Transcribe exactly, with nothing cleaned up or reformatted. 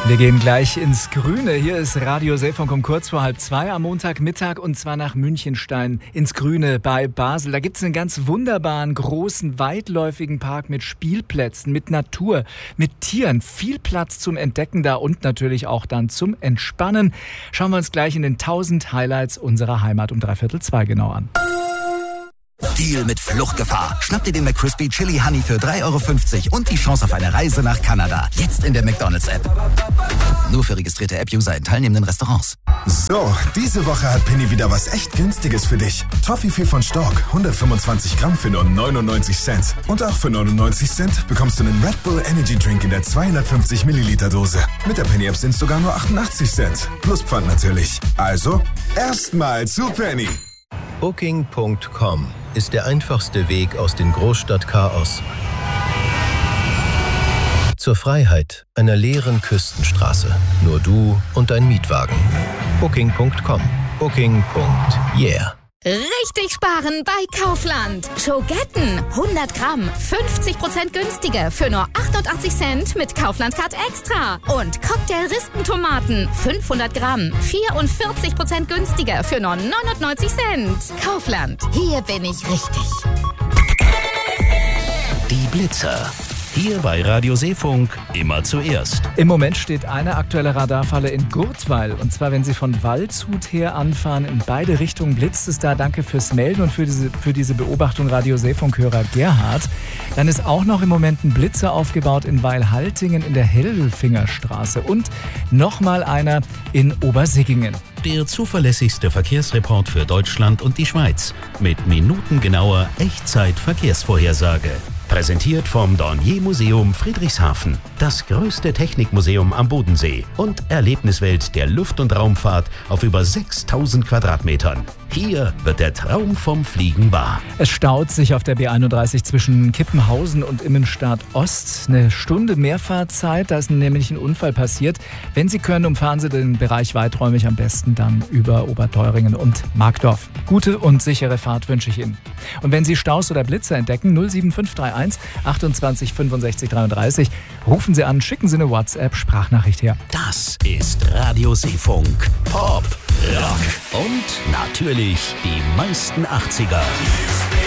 Wir gehen gleich ins Grüne. Hier ist Radio Seefunk um kurz vor halb zwei am Montagmittag und zwar nach Münchenstein ins Grüne bei Basel. Da gibt es einen ganz wunderbaren, großen, weitläufigen Park mit Spielplätzen, mit Natur, mit Tieren. Viel Platz zum Entdecken da und natürlich auch dann zum Entspannen. Schauen wir uns gleich in den tausend Highlights unserer Heimat um dreiviertel zwei genau an. Deal mit Fluchtgefahr. Schnapp dir den McCrispy Chili Honey für drei Euro fünfzig und die Chance auf eine Reise nach Kanada. Jetzt in der McDonald's-App. Nur für registrierte App-User in teilnehmenden Restaurants. So, diese Woche hat Penny wieder was echt Günstiges für dich. Toffifee von Stork, hundertfünfundzwanzig Gramm für nur neunundneunzig Cent. Und auch für neunundneunzig Cent bekommst du einen Red Bull Energy Drink in der zweihundertfünfzig Milliliter Dose. Mit der Penny App sind es sogar nur achtundachtzig Cent. Plus Pfand natürlich. Also, erstmal zu Penny. Booking Punkt com ist der einfachste Weg aus dem Großstadtchaos zur Freiheit einer leeren Küstenstraße. Nur du und dein Mietwagen. Booking Punkt com. Booking. Yeah. Richtig sparen bei Kaufland. Schogetten, hundert Gramm, fünfzig Prozent günstiger für nur achtundachtzig Cent mit Kaufland Card Extra. Und Cocktail-Rispentomaten, fünfhundert Gramm, vierundvierzig Prozent günstiger für nur neunundneunzig Cent. Kaufland, hier bin ich richtig. Die Blitzer. Hier bei Radio Seefunk immer zuerst. Im Moment steht eine aktuelle Radarfalle in Gurtweil. Und zwar, wenn Sie von Waldshut her anfahren, in beide Richtungen blitzt es da. Danke fürs Melden und für diese, für diese Beobachtung Radio Seefunk-Hörer Gerhard. Dann ist auch noch im Moment ein Blitzer aufgebaut in Weilhaltingen in der Hellfingerstraße. Und nochmal einer in Obersiggingen. Der zuverlässigste Verkehrsreport für Deutschland und die Schweiz. Mit minutengenauer Echtzeit-Verkehrsvorhersage. Präsentiert vom Dornier-Museum Friedrichshafen, das größte Technikmuseum am Bodensee und Erlebniswelt der Luft- und Raumfahrt auf über sechstausend Quadratmetern. Hier wird der Traum vom Fliegen wahr. Es staut sich auf der B einunddreißig zwischen Kippenhausen und Immenstadt Ost. Eine Stunde Mehrfahrzeit, da ist nämlich ein Unfall passiert. Wenn Sie können, umfahren Sie den Bereich weiträumig, am besten dann über Oberteuringen und Markdorf. Gute und sichere Fahrt wünsche ich Ihnen. Und wenn Sie Staus oder Blitzer entdecken, null sieben fünf drei eins achtundzwanzig fünfundsechzig dreiunddreißig, rufen Sie an, schicken Sie eine WhatsApp-Sprachnachricht her. Das ist Radio Seefunk. Pop, Rock und natürlich die meisten achtziger.